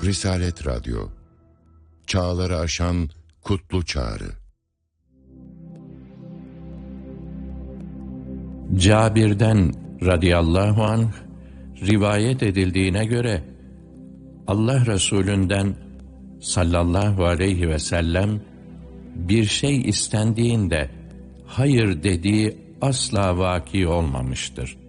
Risalet Radyo, çağları aşan kutlu çağrı. Cabir'den radıyallahu anh rivayet edildiğine göre Allah Resulü'nden sallallahu aleyhi ve sellem bir şey istendiğinde hayır dediği asla vaki olmamıştır.